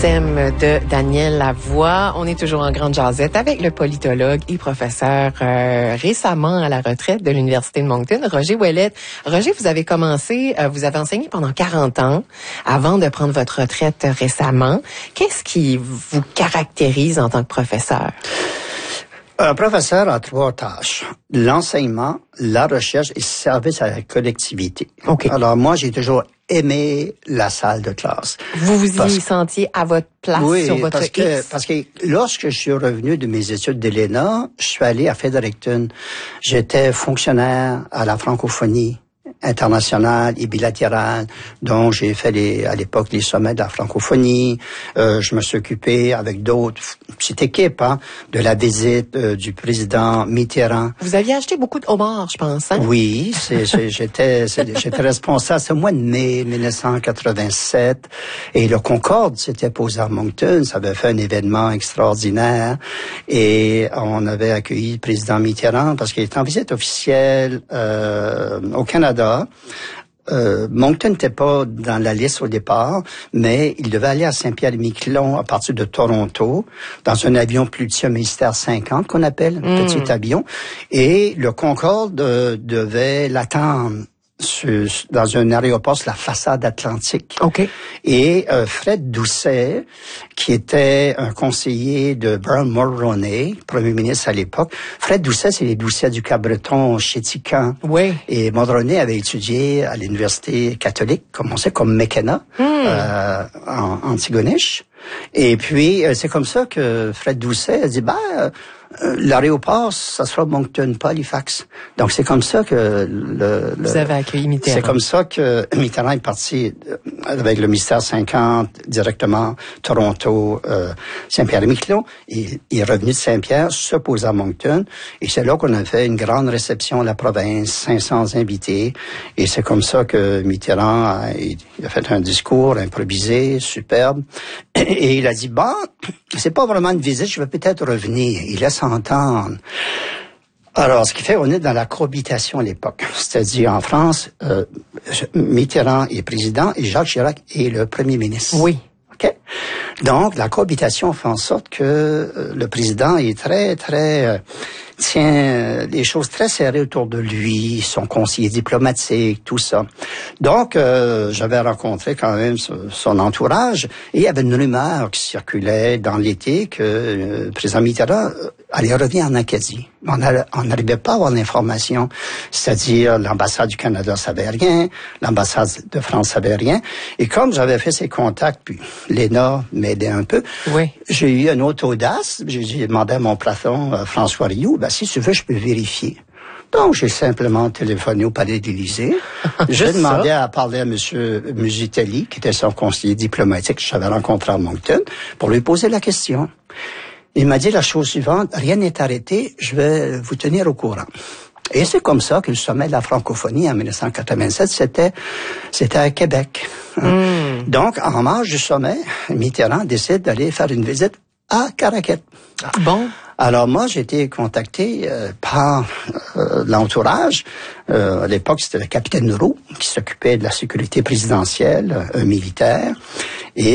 Thème de Daniel Lavoie. On est toujours en grande jasette avec le politologue et professeur récemment à la retraite de l'Université de Moncton, Roger Ouellette. Roger, vous avez enseigné pendant 40 ans avant de prendre votre retraite récemment. Qu'est-ce qui vous caractérise en tant que professeur? Un professeur a 3 tâches. L'enseignement, la recherche et le service à la collectivité. Okay. Alors moi, j'ai toujours aimé la salle de classe. Vous y sentiez à votre place sur votre X? Parce que lorsque je suis revenu de mes études de l'ENA, je suis allé à Fredericton. J'étais fonctionnaire à la francophonie internationale et bilatérale, dont j'ai fait à l'époque les sommets de la francophonie. Je me suis occupé avec d'autres petites équipes de la visite du président Mitterrand. Vous aviez acheté beaucoup de homards, je pense, hein? Oui, j'étais responsable. C'est au mois de mai 1987 et le Concorde s'était posé à Moncton. Ça avait fait un événement extraordinaire et on avait accueilli le président Mitterrand parce qu'il était en visite officielle au Canada. Moncton n'était pas dans la liste au départ, mais il devait aller à Saint-Pierre-et-Miquelon à partir de Toronto, dans un avion Plutia Mystère 50 qu'on appelle, un petit avion, et le Concorde devait l'attendre dans un aéroport sur la façade atlantique. Okay. Et Fred Doucet, qui était un conseiller de Brian Mulroney, premier ministre à l'époque. Fred Doucet, c'est les Doucet du Cap-Breton chez Tican. Oui. Et Mulroney avait étudié à l'université catholique, comme on sait, comme McKenna, en Antigonish. Et puis, c'est comme ça que Fred Doucet a dit, l'aéroport, ça sera Moncton, pas Halifax. Donc, c'est comme ça que vous avez accueilli Mitterrand. C'est comme ça que Mitterrand est parti avec le Mystère 50 directement Toronto, Saint-Pierre-et-Miquelon. Il est revenu de Saint-Pierre, se poser à Moncton. Et c'est là qu'on a fait une grande réception à la province, 500 invités. Et c'est comme ça que Mitterrand a fait un discours improvisé, superbe. Et il a dit, c'est pas vraiment une visite, je vais peut-être revenir. Il laisse entendre. Alors, ce qui fait, on est dans la cohabitation à l'époque. C'est-à-dire, en France, Mitterrand est président et Jacques Chirac est le premier ministre. Oui. OK? Donc, la cohabitation fait en sorte que le président est tient les choses très serrées autour de lui, son conseiller diplomatique, tout ça. Donc, j'avais rencontré quand même son entourage et il y avait une rumeur qui circulait dans l'été que le président Mitterrand allait revenir en Acadie. On n'arrivait pas à avoir l'information, c'est-à-dire l'ambassade du Canada savait rien, l'ambassade de France savait rien. Et comme j'avais fait ces contacts, puis l'ENA m'aidait un peu, oui. J'ai eu une autre audace. J'ai demandé à mon patron, François Rioux, si tu veux, je peux vérifier. Donc, j'ai simplement téléphoné au palais d'Élysée. J'ai demandé à parler à M. Musitelli, qui était son conseiller diplomatique que j'avais rencontré à Moncton, pour lui poser la question. Il m'a dit la chose suivante, rien n'est arrêté, je vais vous tenir au courant. Et c'est comme ça que le sommet de la francophonie en 1987, c'était à Québec. Donc, en marge du sommet, Mitterrand décide d'aller faire une visite à Caraquet. Bon. Alors moi, j'ai été contacté par l'entourage. À l'époque, c'était le capitaine Roux qui s'occupait de la sécurité présidentielle, un militaire. Et